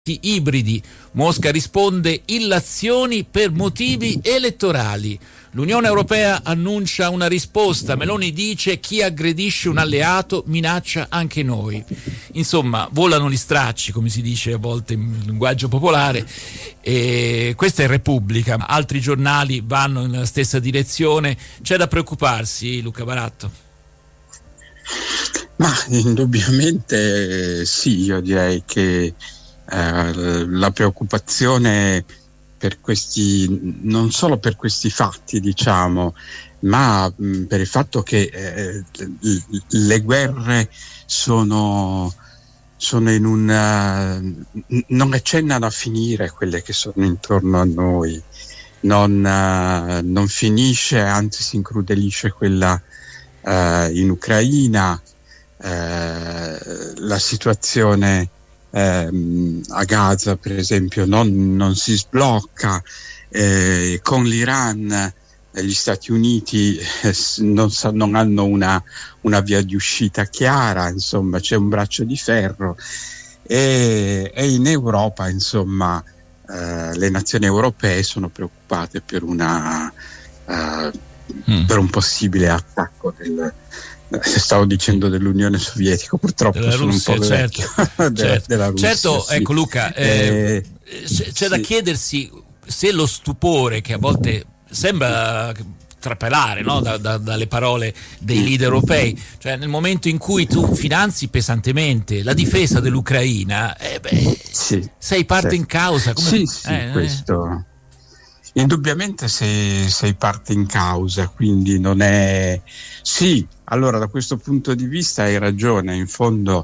ibridi. Mosca risponde: illazioni per motivi elettorali. L'Unione Europea annuncia una risposta. Meloni dice: chi aggredisce un alleato minaccia anche noi. Insomma, volano gli stracci, come si dice a volte in linguaggio popolare. E questa è Repubblica. Altri giornali vanno nella stessa direzione. C'è da preoccuparsi, Luca Baratto? Ma indubbiamente sì, io direi che la preoccupazione per questi, non solo per questi fatti, diciamo, ma per il fatto che le guerre sono in non accennano a finire, quelle che sono intorno a noi, non finisce, anzi si incrudelisce quella in Ucraina, la situazione a Gaza per esempio non si sblocca, con l'Iran gli Stati Uniti non hanno una via di uscita chiara, insomma c'è un braccio di ferro, e in Europa insomma le nazioni europee sono preoccupate per un possibile attacco stavo dicendo dell'Unione Sovietica, purtroppo della sono Russia, un po' vecchio, certo. Della Russia, certo, sì. Ecco Luca, c'è da chiedersi se lo stupore che a volte sembra trapelare, no? dalle parole dei leader europei, cioè nel momento in cui tu finanzi pesantemente la difesa dell'Ucraina, sei parte in causa. Come... questo... Indubbiamente sei parte in causa, quindi non è... Sì, allora da questo punto di vista hai ragione, in fondo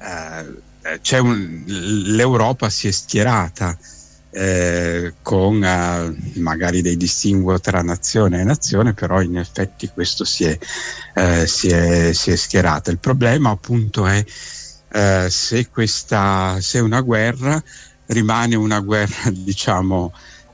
l'Europa si è schierata con magari dei distinguo tra nazione e nazione, però in effetti questo si è schierata. Il problema appunto è se una guerra rimane una guerra, diciamo,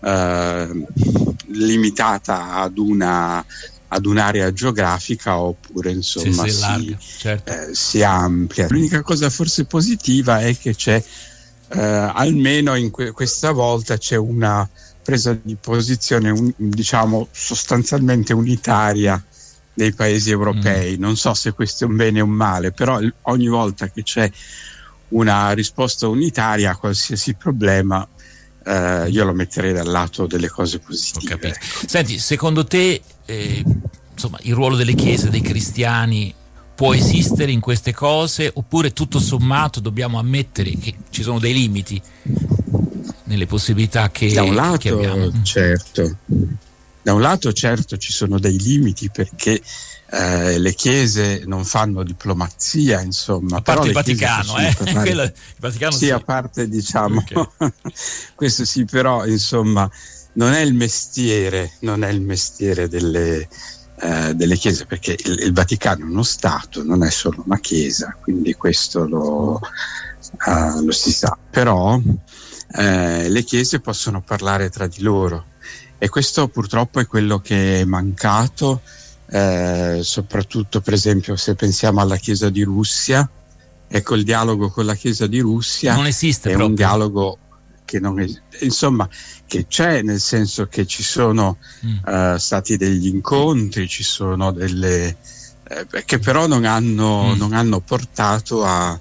limitata ad un'area geografica, oppure insomma si amplia. L'unica cosa forse positiva è che c'è almeno questa volta c'è una presa di posizione diciamo sostanzialmente unitaria dei paesi europei. Non so se questo è un bene o un male, però ogni volta che c'è una risposta unitaria a qualsiasi problema, io lo metterei dal lato delle cose positive. Senti, secondo te insomma il ruolo delle chiese, dei cristiani può esistere in queste cose, oppure tutto sommato dobbiamo ammettere che ci sono dei limiti nelle possibilità che abbiamo? Da un lato certo ci sono dei limiti, perché le chiese non fanno diplomazia, insomma, a parte il Vaticano, il Vaticano sì, a parte, diciamo, questo sì, però insomma non è il mestiere delle chiese, perché il Vaticano è uno Stato, non è solo una chiesa, quindi questo lo si sa, però le chiese possono parlare tra di loro, e questo purtroppo è quello che è mancato. Soprattutto per esempio se pensiamo alla Chiesa di Russia, ecco, il dialogo con la Chiesa di Russia non esiste, è proprio un dialogo che non insomma che c'è, nel senso che ci sono stati degli incontri, ci sono delle che però non hanno portato a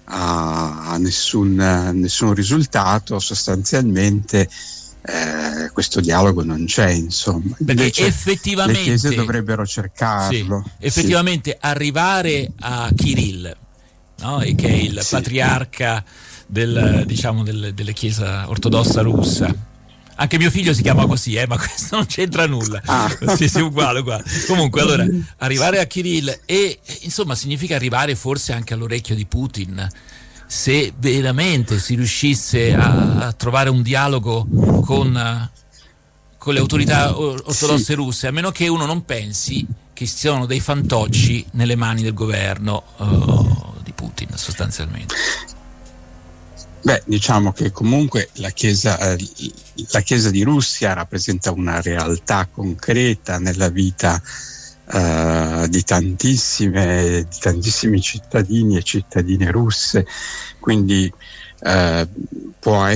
nessun risultato sostanzialmente. Questo dialogo non c'è, insomma, perché invece effettivamente le chiese dovrebbero cercarlo. Effettivamente arrivare a Kirill, no? Che è il patriarca delle chiesa ortodossa russa. Anche mio figlio si chiama così, ma questo non c'entra nulla. Sì, uguale. Comunque, allora, arrivare a Kirill insomma significa arrivare forse anche all'orecchio di Putin. Se veramente si riuscisse a trovare un dialogo con le autorità ortodosse russe, a meno che uno non pensi che ci siano dei fantocci nelle mani del governo di Putin, sostanzialmente. Beh, diciamo che comunque la Chiesa di Russia rappresenta una realtà concreta nella vita di tantissimi cittadini e cittadine russe, quindi può